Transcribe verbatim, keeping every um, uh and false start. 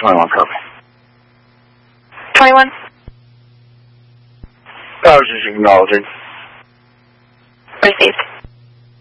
twenty-one, copy. twenty-one? I was just acknowledging. Received.